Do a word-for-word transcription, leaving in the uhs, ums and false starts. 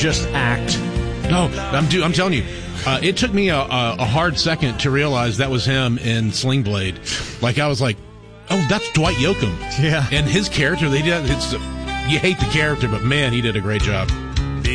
just act. No, I'm do, I'm telling you, uh, it took me a, a, a hard second to realize that was him in Sling Blade. Like, I was like, oh, that's Dwight Yoakam. Yeah. And his character, they did, it's, you hate the character, but man, he did a great job.